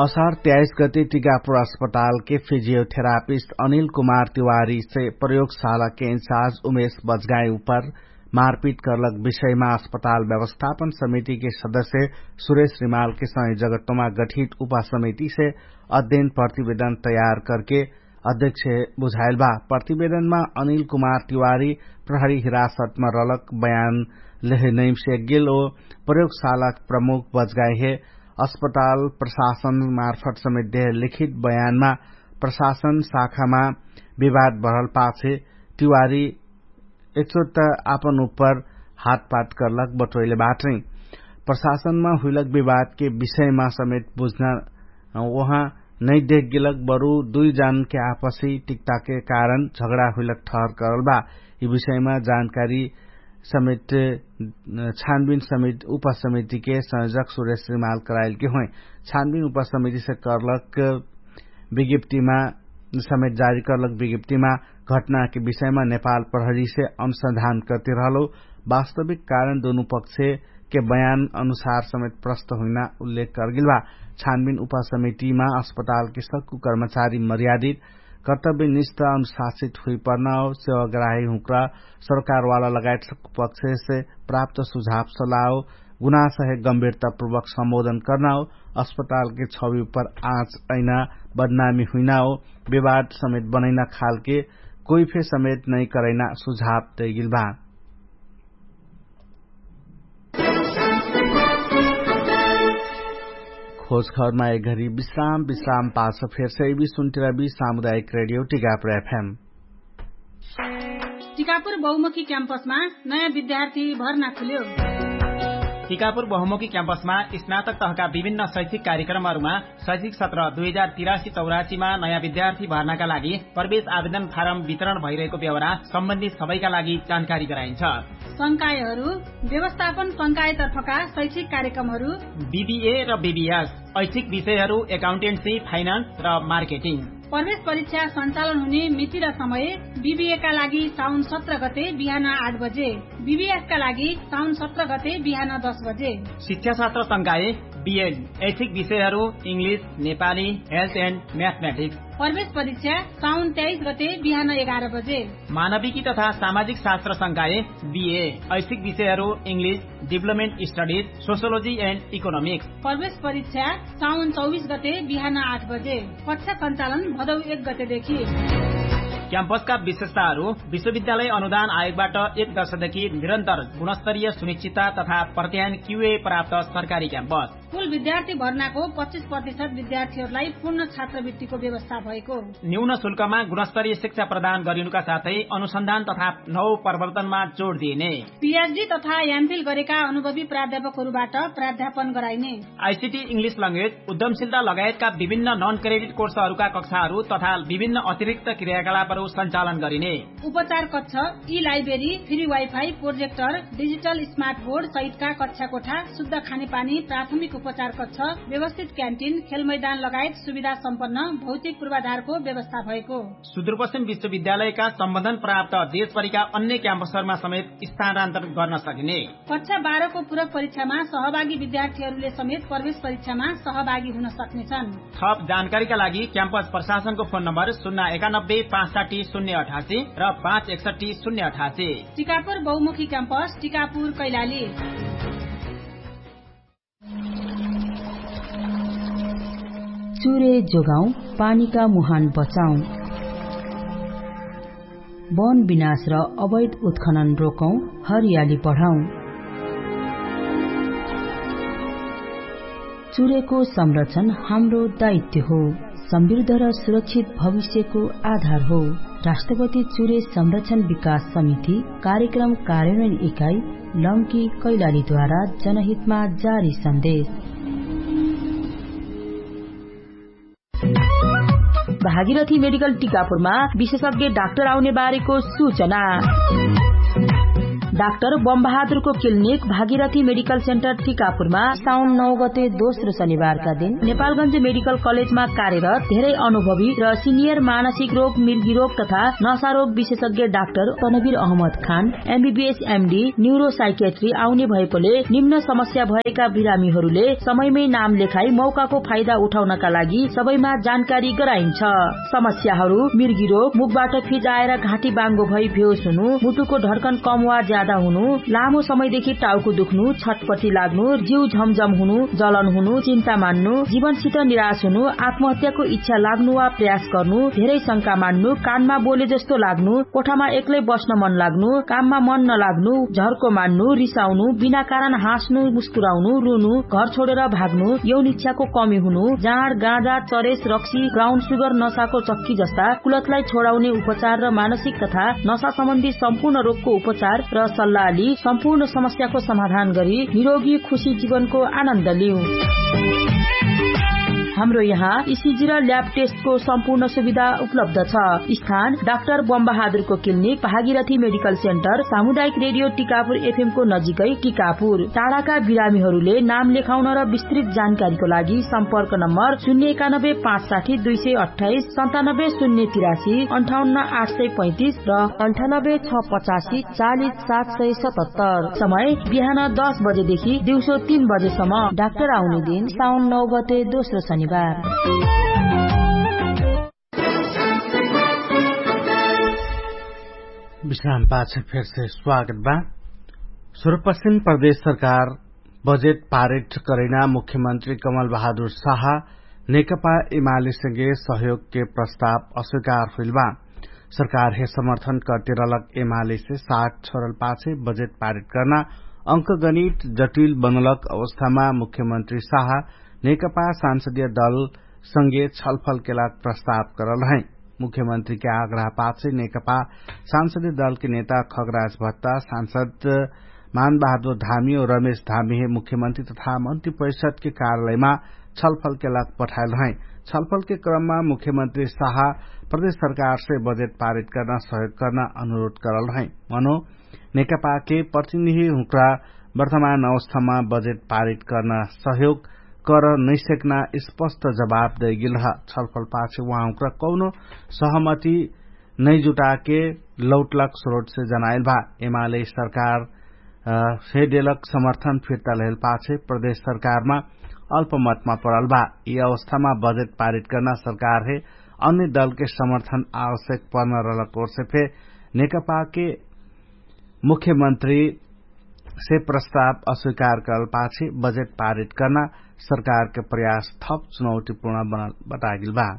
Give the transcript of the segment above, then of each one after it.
असार 23 गते टीकापुर अस्पताल के फिजियोथेरापिस्ट अनिल कुमार तिवारी से प्रयोगशाला के इंचार्ज उमेश बजगाई ऊपर मारपीट करलक विषय में अस्पताल व्यवस्थापन समिति के सदस्य सुरेश रिमाल के संयोजकत्व में गठित उप समिति से अध्ययन प्रतिवेदन तैयार करके अध्यक्ष बुझाइल बा। प्रतिवेदन में अनिल कुमार तिवारी प्रहरी हिरासत में रलक बयान लेहे नहीं से गिल ओ प्रयोगशाला प्रमुख बजगाई है। अस्पताल प्रशासन मार्फत समेत लिखित बयान में प्रशासन शाखा में विवाद बढ़ल पाछे तिवारी एकचोट आपन ऊपर हाथपात करलक बटोइले बाटै प्रशासन में हुइलक विवाद के विषय में समेत बुझ्न वहाँ नहीं देख गिलक बरू दुई जन के आपसी टिकता के कारण झगड़ा हुइलक ठहर करल बा। यी विषय में जानकारी समेत छानबीन समिति उप समिति के संयोजक सुरेश रिमाल कराइल के हुए। छानबीन उप समिति से करलक विज्ञप्ति में समेत जारी करलक विज्ञप्ति में घटना के विषय में नेपाल प्रहरी से अनुसंधान करते रहलो वास्तविक कारण दोनों पक्ष के बयान अनुसार समेत प्रस्त होना उल्लेख कर गिल बा। छानबीन उप समिति में अस्पताल के सक्कु कर्मचारी मर्यादित कर्तव्यनिष्ठ अनुशासित हुई पर्ना हो सेवाग्राही हुक्रा सरकार वाला लगायत सक्कु पक्ष से प्राप्त सुझाव सलाह गुना सहे गंभीरतापूर्वक संबोधन करना हो अस्पताल के छवि पर आँच ऐना बदनामी हुईना हो विवाद समेत बनैना खाल के कोई फे समेत नहीं करैना सुझाव दे गिल बा। खोज खबर में एक घड़ी विश्राम पास फिर से भी सुनते रही सामुदायिक रेडियो टीकापुर एफएम। टीकापुर बहुमुखी क्याम्पस में नयाँ विद्यार्थी भर्ना खुल्यो। टीकापुर बहुमुखी क्याम्पसमा स्नातक तहका विभिन्न शैक्षिक कार्यक्रमहरूमा शैक्षिक सत्र 2083-84 मा नयाँ विद्यार्थी भर्नाका लागि प्रवेश आवेदन फारम वितरण भइरहेको बेहोरा सम्बन्धित सबैका लागि जानकारी गराइन्छ। संकायहरू व्यवस्थापन संकायतर्फका शैक्षिक कार्यक्रमहरू बीबीए र बीबीएस ऐच्छिक विषयहरू एकाउन्टेन्सी फाइनान्स र मार्केटिङ। प्रवेश परीक्षा सञ्चालन हुने मिति र समय बीबीए का लागि साउन 17 गते बिहान 8 बजे, बीबीएस का लागि साउन 17 गते बिहान 10 बजे। शिक्षा शास्त्र संकाय बीएड ऐच्छिक विषयहरू English, Nepali, health and mathematics. प्रवेश परीक्षा साउन 23 गते बिहान 11 बजे। मानविकी तथा सामाजिक शास्त्र संकाय बीए ऐच्छिक विषयहरू English, development studies, sociology and economics. प्रवेश परीक्षा साउन 24 गते बिहान 8 बजे। कक्षा सञ्चालन भदौ 1 गतेदेखि। क्याम्पसका विशेषताहरू विश्वविद्यालय अनुदान आयोगबाट 1 वर्षदेखि निरन्तर गुणस्तरीय सुनिश्चितता तथा प्रत्यायन क्यूए प्राप्त सरकारी क्याम्पस। कुल विद्यार्थी भर्नाको 25% विद्यार्थीहरूलाई पूर्ण छात्रवृत्तिको व्यवस्था भएको। न्यून शुल्कमा गुणस्तरीय शिक्षा प्रदान गरिनुका साथै अनुसन्धान तथा नव प्रवर्तनमा जोड़ दिइने। पीएचडी तथा एमफिल गरेका अनुभवी प्राध्यापकहरूबाट प्राध्यापन गराइने। आईसीटी इंग्लिश ल्याङ्ग्वेज, उद्यमशीलता लगायतका विभिन्न नन क्रेडिट कोर्सहरूका कक्षाहरू तथा विभिन्न अतिरिक्त क्रियाकलापहरू सञ्चालन गरिने। उपचार कक्ष, ई library, free wifi, projector, digital smart board सहितका कक्षा कोठा, शुद्ध खानेपानी, प्राथमिक उपचार कक्ष, व्यवस्थित क्यान्टिन, खेल मैदान लगायत सुविधा सम्पन्न भौतिक पूर्वाधारको व्यवस्था भएको। सुदूरपश्चिम विश्वविद्यालयका सम्बन्धन प्राप्त देशभरिका अन्य क्याम्पसहरूमा समेत स्थानान्तरण गर्न सकिने। कक्षा 12 को पूरक परीक्षामा सहभागी विद्यार्थीहरूले समेत प्रवेश परीक्षामा सहभागी हुन सक्नेछन्। थप जानकारीका लागि क्याम्पस प्रशासनको फोन नम्बर 091 65 088 र 561 088। टीकापुर बहुमुखी क्याम्पस, टीकापुर, कैलाली। चुरे जोगाउँ, पानीका मुहान बचाउँ, वन विनाश र अवैध उत्खनन रोकौं, हरियाली बढाउँ। चुरेको संरक्षण हाम्रो दायित्व हो, समृद्ध र सुरक्षित भविष्यको आधार हो। राष्ट्रपति चुरे संरक्षण विकास समिति कार्यक्रम कार्यान्वयन इकाई लम्की कैलालीद्वारा जनहितमा जारी सन्देश। भागीरथी मेडिकल टीकापुरमा विशेषज्ञ डाक्टर आउने बारेको सूचना। Doctor बमबहादुरको clinic Bhagirathi medical centre टिकापुरमा साउन 9 गते दोस्रो शनिबारका दिन नेपालगञ्ज मेडिकल कलेजमा कार्यरत धेरै अनुभवी र सिनियर मानसिक रोग, मृगी रोग तथा नशा रोग विशेषज्ञ डाक्टर तनवीर अहमद खान MBBS MD न्यूरोसाइकेट्री आउने भएकोले निम्न समस्या भएका बिरामीहरूले समयमै नाम लेखाई मौकाको फाइदा उठाउनका लागि सबैमा जानकारी गराइन्छ। समस्याहरू मृगी रोग, मुखबाट फिज आएर घाँटी बाङ्गो भई बेहोस हुनु, मुटुको धड्कन कम वा ज्यादा हुनु, लामो समयदेखि टाउको दुख्नु, छटपटी लाग्नु, जिउ झमझम हुनु, जलन हुनु, चिन्ता मान्नु, जीवनसित निराश हुनु, आत्महत्याको इच्छा लाग्नु वा प्रयास गर्नु, धेरै शंका मान्नु, कानमा बोले जस्तो लाग्नु, कोठामा एक्लै बस्न मन लाग्नु, काममा मन नलाग्नु, झर्को मान्नु, रिसाउनु, बिना कारण हाँस्नु, मुस्कुराउनु, रुनु, घर छोडेर भाग्नु, यौन इच्छाको कमी हुनु, जाँड, गाँजा, चरेस, रक्सी, ब्राउन सुगर, नशाको चक्की जस्ता कुलतलाई छोडाउने उपचार र मानसिक तथा नशा सम्बन्धी सम्पूर्ण रोगको उपचार र सल्लाह लिई सम्पूर्ण समस्याको समाधान गरी निरोगी खुशी जीवनको आनन्द लिऊ। हाम्रो यहाँ ECG र ल्याब टेस्टको सम्पूर्ण सुविधा उपलब्ध छ। स्थान doctor बमबहादुरको clinic Bhagirathi medical centre, सामुदायिक रेडियो टिकापुर FM को नजिकै टिकापुर। टाढाका बिरामीहरूले नाम लेखाउन र विस्तृत जानकारीको लागि सम्पर्क नम्बर 091 560 228 97 083 58 835 र 98 685 40 777। समय बिहान 10 बजेदेखि दिउँसो 3 बजेसम्म। डाक्टर आउने दिन साउन 9 गते दोस्रो शनिबार। विश्राम पाछे फिर से स्वागत बा। सुदूरपश्चिम प्रदेश सरकार बजेट पारित करेना मुख्यमंत्री कमल बहादुर शाह नेकपा एमाले संगे सहयोग के प्रस्ताव अस्वीकार हुइल बा। सरकार हे समर्थन करते रलक एमाले से 60 छोड़ल पाछे बजेट पारित करना अंकगणित जटिल बनलक अवस्थामा मुख्यमंत्री शाह नेकपा सांसदीय दल संगे छलफल केला प्रस्ताव करल हैं। मुख्यमंत्री के आग्रह पाछे नेकपा सांसदीय दल के नेता खगराज भट्टा, सांसद मान बहादुर धामी और रमेश धामी हे मुख्यमंत्री तथा मंत्री परिषद के कार्यालयमा छलफल केला पठायल हैं। छलफल के क्रम में मुख्यमंत्री शाह प्रदेश सरकार से बजेट पारित करना सहयोग करना अनुरोध करल हैं। मनो नेकपा के प्रतिनिधि हुक्रा वर्तमान अवस्थामा बजेट पारित करना सहयोग कर नहीं सकना स्पष्ट जवाब दे गिल। छलफल पाछे वहाँ कौनो सहमति नहीं जुटा के लौटलक स्रोत से जनाइल बा। एमाले सरकार से डेलक समर्थन फिर्ता लेल पाछे प्रदेश सरकार में अल्पमत में पड़ल बा। यह अवस्था में बजेट पारित करना सरकार है अन्य दल के समर्थन आवश्यक पर्न रहलक ओर से फिर नेकपा के मुख्यमंत्री से प्रस्ताव अस्वीकार कर पाछे बजेट पारित करना सरकार के प्रयास थप चुनौतीपूर्ण बतागिल बा।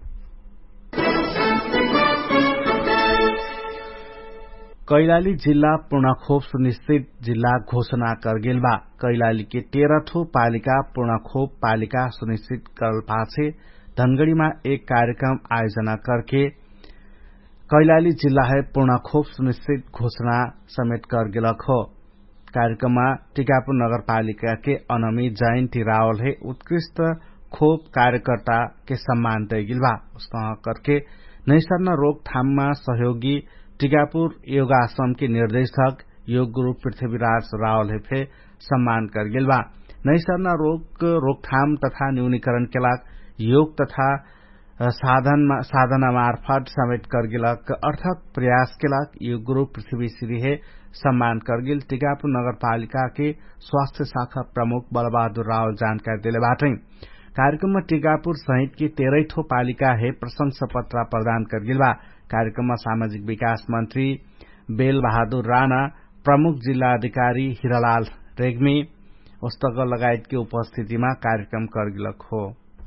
कैलाली जिला पूर्णखोप सुनिश्चित जिला घोषणा कर गेल बा। कैलाली के 13 ठो पालिका पूर्णखोप पालिका सुनिश्चित कर पाछे धनगढ़ी में एक कार्यक्रम आयोजना करके कैलाली जिला है पूर्णखोप सुनिश्चित घोषणा समेत कर गेलक हो। कार्यक्रम में टीकापुर नगरपालिका के अनमी जयंती रावल है उत्कृष्ट खोप कार्यकर्ता के सम्मान दिल बा। उसका करके नैसर्ग रोकथाम में सहयोगी टीकापुर योगाश्रम के निर्देशक योग गुरु पृथ्वीराज रावल है सम्मान कर गिल बा। नैसर्ग रोग रोकथाम तथा न्यूनीकरण के लाग योग तथा साधना मार्फत समेत कर गिलक अर्थक प्रयास के लाग योग गुरु पृथ्वी श्री है सम्मान करगिल। टीकापुर नगरपालिका के स्वास्थ्य शाखा प्रमुख बलबहादुर रावल जानकारी दिले बाटे। कार्यक्रम में टीकापुर सहित की 13 ठो पालिका है प्रशंसा पत्र प्रदान करगिल बा। कार्यक्रम में सामाजिक विकास मंत्री बेल बहादुर राणा, प्रमुख जिला अधिकारी हीरालाल रेग्मी पुस्तक लगायत की उपस्थिति में कार्यक्रम करगिलक हो।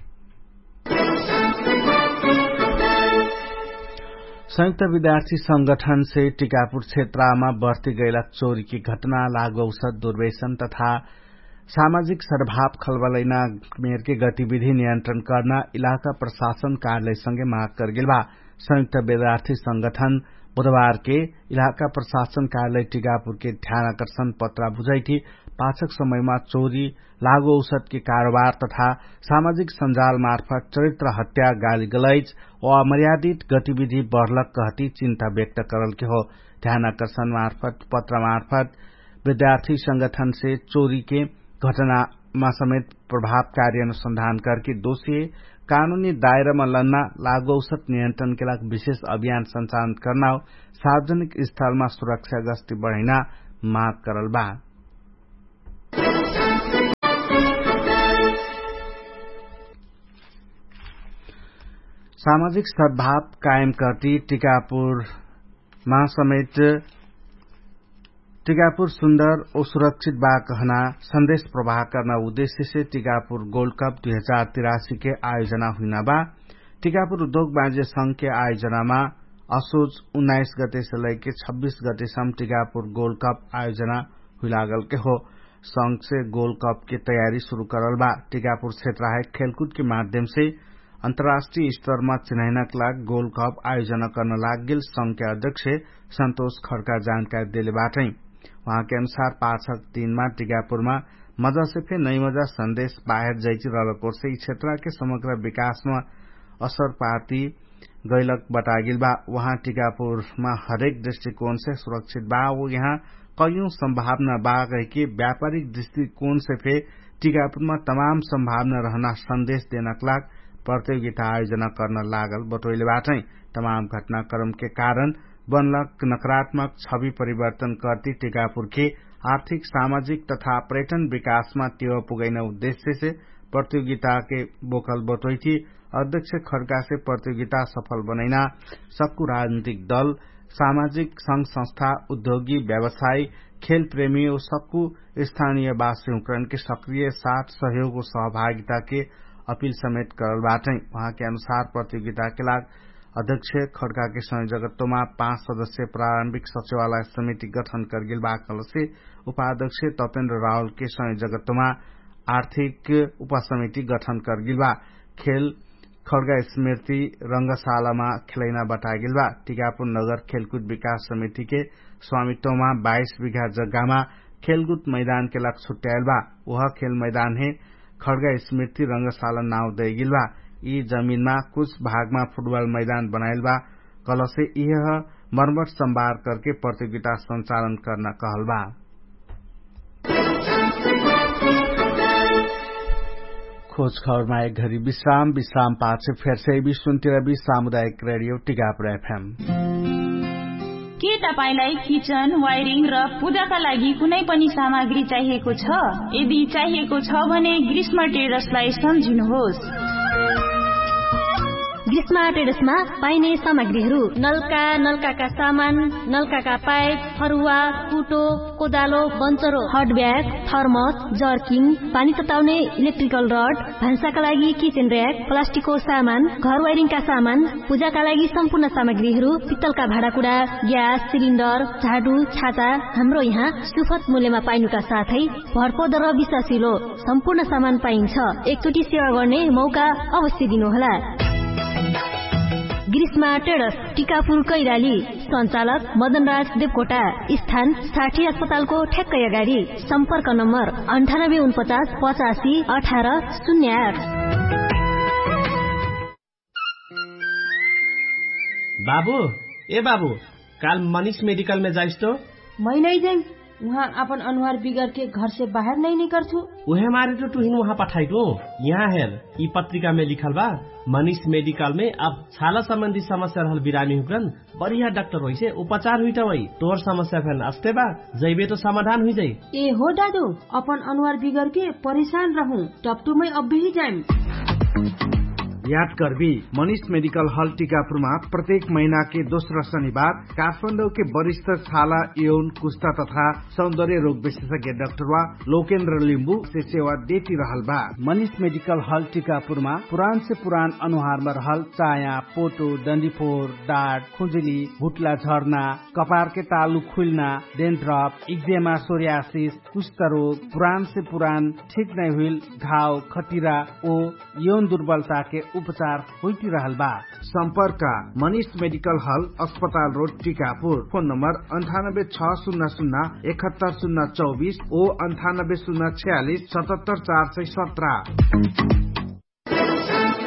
संयुक्त विद्यार्थी संगठन से टीकापुर क्षेत्र में बढ़ती गैलक चोरी की घटना, लागू औषध दुर्व्यसन तथा सामाजिक सद्भाव खलबलैना मेर के गतिविधि नियंत्रण करना इलाका प्रशासन कार्यालय संगे मांग कर गिल बा। संयुक्त विद्यार्थी संगठन बुधवार के इलाका प्रशासन कार्यालय टीकापुर के ध्यान आकर्षण पत्र बुझाई पाचक समय में चोरी, लागू औषध के कारोबार तथा सामाजिक संजाल मार्फत चरित्र हत्या, गाली गलौज व अमर्यादित गतिविधि बढ़लक कहती चिंता व्यक्त करल के हो। ध्यानाकर्षण मार्फत पत्र मार्फत विद्यार्थी संगठन से चोरी के घटनामा समेत प्रभावकारी अनुसंधान करके दोषी कानूनी दायरा में लन्ना लागू औषध नियंत्रण के लिए विशेष अभियान संचालन करना सार्वजनिक स्थल में सुरक्षा गश्ती बढ़ाइना माग करल बा। सामाजिक सद्भाव कायम करती टीकापुर सुंदर और सुरक्षित बा कहना संदेश प्रवाह करना उद्देश्य से टीकापुर गोल्ड कप 2083 के आयोजना हुई बा। टीकापुर उद्योग वाणिज्य संघ के आयोजना में असोज 19 गते से लेके 26 गते सम्म टीकापुर गोल्ड कप आयोजना हुई लागल के हो। संघ से गोल्ड कप की तैयारी शुरू करल बा। टीकापुर क्षेत्र खेलकूद के माध्यम से अंतर्राष्ट्रीय स्तर में चिन्हनक लाग गोल्ड कप आयोजना करने लाग गेल संघ के अध्यक्ष संतोष खड़का जानकारी दिले बाटै। वहां के अनुसार पाठक 3 में टीकापुर में मजा से फिर नई मजा संदेश बाहर जाइची रहलकोर से क्षेत्र के समग्र विकास में असर पार्टी गैलक बतागिल बा। वहां टीकापुर में हरेक दृष्टिकोण से सुरक्षित बा। वो यहाँ कईयों संभावना बा कि व्यापारिक दृष्टिकोण से फिर टीकापुर में तमाम संभावना रहना संदेश देनक लाग प्रतियोगिता आयोजना करना लागल बतौले बाटै। तमाम घटनाक्रम के कारण बनलक नकारात्मक छवि परिवर्तन करती टीकापुर के आर्थिक सामाजिक तथा पर्यटन विकास में टेवा पुगैन उद्देश्य से प्रतियोगिता के बोकल बतोई थी। अध्यक्ष खड़का से प्रतियोगिता सफल बनैना सक्कु राजनीतिक दल सामाजिक संघ संस्था उद्योगी व्यवसायी खेल प्रेमी और सक्कु स्थानीय वासियों के सक्रिय साथ सहयोग और सहभागिता के अपील समेत करल बाटै। वहां के अनुसार प्रतियोगिता के लाग अध्यक्ष खड़का के संयोजकत्व में 5 सदस्य प्रारंभिक सचिवालय समिति गठन कर गेल बाकल से उपाध्यक्ष तपेन्द्र रावल के संयोजकत्व में आर्थिक उपसमिति गठन कर गेल बा। खेल खड़गा स्मृति रंगशाला में खेलैना बता गेल बा। टीकापुर नगर खेलकूद विकास समिति के स्वामित्व में 22 बीघा जगह में खेलकूद मैदान के लाग छुट्यायल बा। वह खेल मैदान है खड़गा स्मृति रंगशाला नाव दे गेल बा। यी जमीन में कुछ भाग में फुटबॉल मैदान बनायल बा। कल से यह मरम्मत संभार करके प्रतियोगिता संचालन करना कहल बा। खोज खबर में एक घड़ी विश्राम पाछे फिर से भी सुनते रही सामुदायिक रेडियो टीकापुर एफएम। के तपाईलाई किचन वायरिङ र पूजाका लागि कुनै पनि सामग्री चाहिएको छ? यदि चाहिएको छ भने ग्रीष्मा ट्रेडर्सलाई सम्झिनुहोस्। ग्रीष्मा ट्रेडर्समा पाइने सामग्रीहरू नलका सामान, नलका पाइप, फरुवा, कुटो, कोदालो, बन्चरो, हट ब्याग, थर्मस, जर्किङ, पानी तताउने इलेक्ट्रिकल रड, भान्साका लागि किचन र्याक, प्लास्टिकको सामान, घर वायरिङका सामान, पूजाका लागि सम्पूर्ण सामग्रीहरू, पित्तलका भाँडाकुँडा, ग्यास सिलिन्डर, झाडु, छाता हाम्रो यहाँ सुपथ मूल्यमा पाइनुका साथै भरपर्दो र विश्वासिलो सम्पूर्ण सामान पाइन्छ। एकचोटि सेवा गर्ने मौका अवश्य दिनुहोला। ग्रीष्मा ट्रेडर्स टीकापुर कैलाली, सञ्चालक मदनराज देवकोटा, स्थान 60 अस्पतालको ठ्याक्कै अगाडि, सम्पर्क नम्बर 9849 85 18 08। बाबू ए बाबू काल मनीष मेडिकल में जाइस तो? मैं नहीं जाइम, वहाँ अपन अनुहार बिगड़ के घर से बाहर नहीं निकल छू। उहे मारे तो तुहिन वहाँ पठाई दो। यहाँ हेर ई पत्रिका में लिखल बा मनीष मेडिकल में अब छाला संबंधी समस्या रहल बिरामी हुकन बढ़िया डॉक्टर होई से उपचार हुई वही तोर समस्या फैन अस्ते बा जैबे तो समाधान हुई जाये। ए हो दादू अपन अनुहार बिगड़ के परेशान रहूं टपटू में अब भी जाइम। याद करबी मनीष मेडिकल हॉल टीकापुर में प्रत्येक महीना के दोस्रो शनिवार काठमाडौँ के वरिष्ठ छाला यौन कुष्ठा तथा सौंदर्य रोग विशेषज्ञ डाक्टर लोकेन्द्र लिम्बू से सेवा देती रहल बा। मनीष मेडिकल हॉल टीकापुर में पुरान से पुरान अनुहार में रहल चाया, पोटो, डंडीफोर, डाँट, खुजुली, भुटला झर्ना, कपार के तालु खुलना, डेन्ड्रफ, एक्जेमा, सोरियासिस, कुष्ठ रोग, पुरान से पुरान ठीक नहीं हुई घाव, खटिरा ओ यौन दुर्बलता के उपचार होती रहल बा। संपर्क मनीष मेडिकल हॉल अस्पताल रोड टीकापुर। फोन नंबर 9860017024 ओ 9806477417।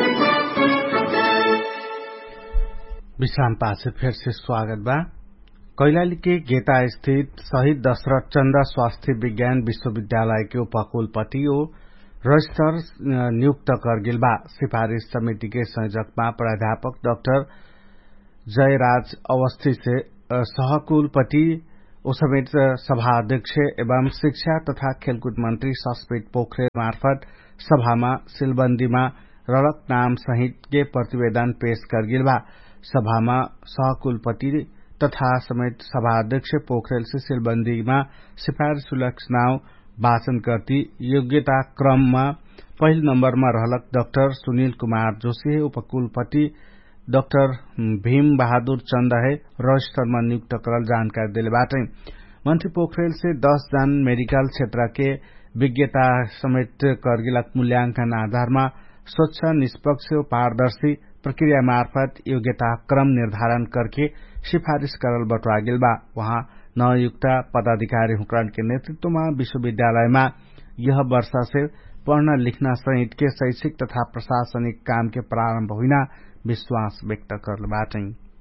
विश्राम पासे फिर से स्वागत बा। कैलाली के गेता स्थित शहीद दशरथ चन्द्र स्वास्थ्य विज्ञान विश्वविद्यालय के उपकुलपति रजिस्ट्रार नियुक्त कर गिलबा सिफारिश समिति के संयोजकमा प्राध्यापक डाक्टर जयराज अवस्थी से सहकुलपति समेत सभा अध्यक्ष एवं शिक्षा तथा खेलकूद मंत्री सस्पेट पोखरेल मार्फत सभामा सिलबन्दीमा रलक नाम सहित के प्रतिवेदन पेश कर गिलबा सभामा सहकुलपति तथा समेत सभा अध्यक्ष पोखरेल से सिलबन्दीमा सिफारिश नाव वाचन करती योग्यता क्रममा पहिल नम्बरमा रहलक डाक्टर सुनील कुमार जोशी उपकुलपति डाक्टर भीम बहादुर चन्द है रजिस्टरमा नियुक्त करल जानकारी दिलेबाटै मंत्री पोखरेल से 10 जन मेडिकल क्षेत्र के विज्ञता समेत करगिलक मूल्यांकन आधारमा स्वच्छ निष्पक्ष और पारदर्शी प्रक्रिया मार्फत योग्यता क्रम निर्धारण करके सिफारिश करल बटुआ गिलबा वहाँ नवयुक्त पदाधिकारी हुकरण के नेतृत्व में विश्वविद्यालय में यह वर्ष से पढ़ना लिखना सहित के शैक्षिक तथा प्रशासनिक काम के प्रारंभ होना विश्वास व्यक्त करलबाटै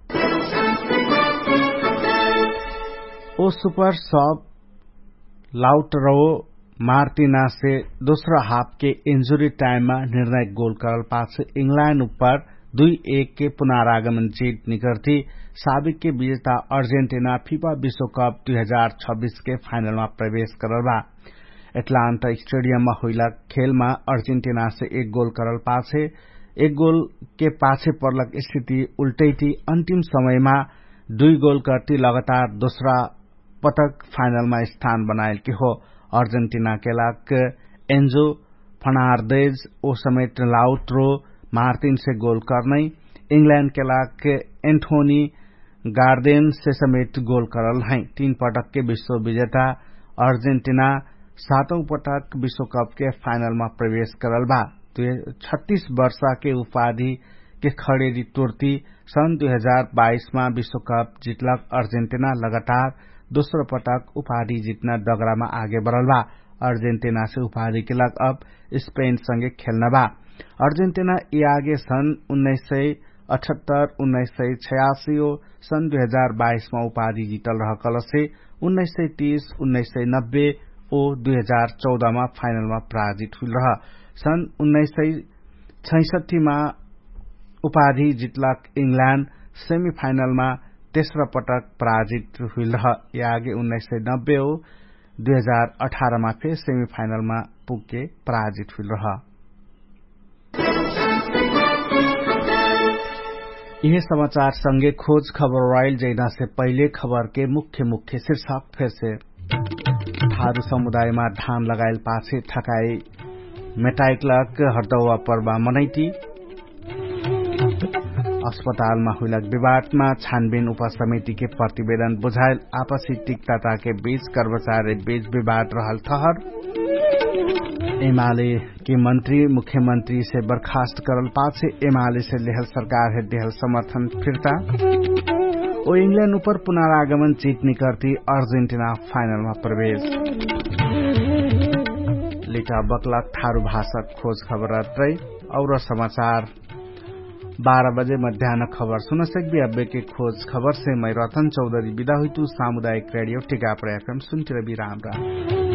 ओ सुपर सब लाउटरो मार्टिना से दूसरा हाफ के इंजुरी टाइम में निर्णायक गोल करल पास इंग्लैंड ऊपर 2-1 के पुनरागमन जीत निकर्ती साबिक के विजेता अर्जेन्टिना फीफा विश्व कप 2026 के फाइनल में प्रवेश करल बा एटलांटा स्टेडियम में हुईला खेल में अर्जेन्टिना से 1 गोल करल पाछे 1 गोल के पाछे पड़लक स्थिति उल्टैती अंतिम समय में 2 गोल करती लगातार दूसरा पटक फाइनल में स्थान बनायल के हो अर्जेन्टिना के लाक एन्जो फर्नांडेज ओ समेत लाउटरो मार्टिन से गोल करने इंग्लैंड के लाक एंथोनी गार्डेन से समेत गोल करल हैं 3 पटक के विश्व विजेता अर्जेन्टिना 7वां पटक विश्व कप के फाइनल में प्रवेश करल बा 36 वर्ष के उपाधि के खड़ेरी तोड़ती सन 2022 में विश्व कप जीतलक अर्जेन्टिना लगातार दोस्रो पटक उपाधि जीतना डगरा में आगे बढ़ल बा अर्जेन्टिना से उपाधि के लग अब स्पेन संगे खेलना बा अर्जेन्टिना ये आगे सन 1978 1986 और सन 2022 में उपाधि जीतल रहल से 1930 1990 और 2014 में फाइनल में पराजित हुई रहा सन 1966 में उपाधि जीतलक इंग्लैंड सेमीफाइनल में तेस्रो पटक पराजित हुई रहा ये आगे 1990 और 2018 में फिर सेमीफाइनल में पुगे पराजित हुई रहा यह समाचार संगे खोज खबर रॉयल जैना से पहले खबर के मुख्य शीर्षक फिर से थारू समुदाय में धान लगायल पाछे ठकाई मेटाइकलक हरदौआ पर्व मनैती अस्पताल में हुलक विवाद में छानबीन उपसमिति के प्रतिवेदन बुझायल आपसी तिक्तता के बीच कर्मचारी बीच विवाद रहल ठहर एमाले के मंत्री मुख्यमंत्री से बर्खास्त करल पाछे एमाले से लेहल सरकार है देहल समर्थन फिरता और इंग्लैंड ऊपर पुनरागमन जीत निकर्ती अर्जेन्टिना फाइनल में प्रवेश लिटा बकलक थारू भाषा खोज खबर और समाचार 12 बजे मध्याह्न खबर सुन सकबी अब्बे के खोज खबर से मैं रतन चौधरी विदा हुई सामुदायिक रेडियो टिकापुर FM सुनतिर विराम।